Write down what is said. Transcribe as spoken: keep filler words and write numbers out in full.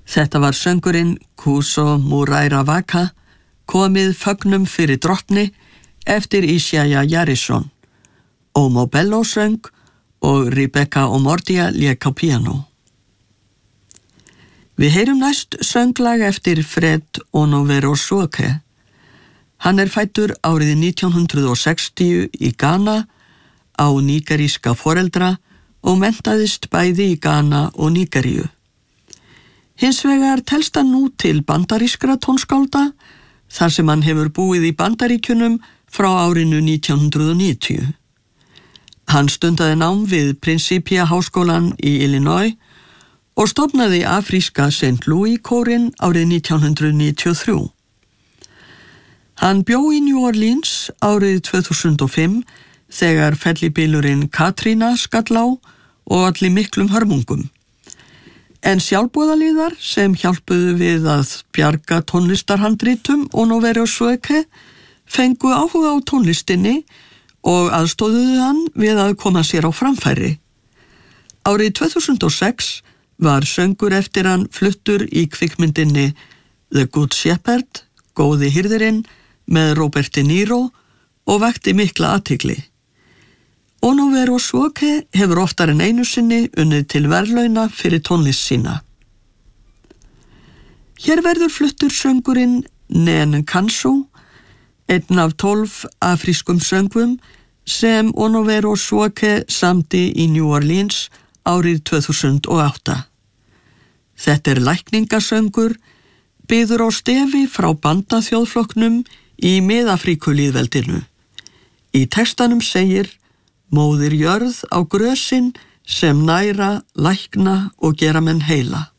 Þetta var söngurinn Kuso Muraira Waka, komið fögnum fyrir drottni eftir Isaiah Jarrison. Omo Bello söng og Rebecca Omordia lék á píanó. Við heyrum næst sönglag eftir Fred Onoverosoke. Hann er fæddur árið nítján hundrað og sextíu í Ghana á nígeríska foreldra og menntaðist bæði í Ghana og Nígeríu. Hins vegar telst hann nú til bandarískra tónskálda þar sem hann hefur búið í Bandaríkjunum frá árinu nítján hundrað og níutíu. Hann stundaði nám við Principia háskólan í Illinois og stofnaði afríska Saint Louis kórinn árið nítján hundrað níutíu og þrjú. Hann bjó í New Orleans árið tvö þúsund og fimm þegar fellibylurinn Katrina skall á og allir miklum hörmungum. En sjálfboðaliðar sem hjálpuðu við að bjarga tónlistarhandritum Onoverosoke fengu áhuga á tónlistinni og aðstóðuðu hann við að koma sér á framfæri. Árið tvö þúsund og sex var söngur eftir hann fluttur í kvikmyndinni The Good Shepherd, góði hirðirinn, með Robert De Niro og vakti mikla athygli. Onoverosoke hefur oftar en einu sinni unnið til verðlauna fyrir tónlist sína. Hér verður fluttur söngurinn Nen Kansu, einn af tólf afrískum söngvum sem Onoverosoke samdi í New Orleans árið tvö þúsund og átta. Þetta er lækningasöngur, byður á stefi frá bandaþjóðflokknum í Mið-Afríkulýðveldinu. Í textanum segir: Móðir jörð á grösin sem næra, lækna og gera menn heila.